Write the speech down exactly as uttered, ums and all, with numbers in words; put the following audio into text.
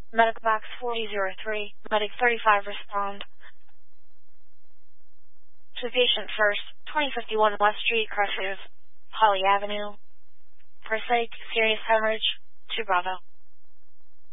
Medical box forty oh three, medic thirty-five respond. To the patient first, twenty fifty-one West Street, Cresslers, Holly Avenue. Persake, serious hemorrhage, two Bravo.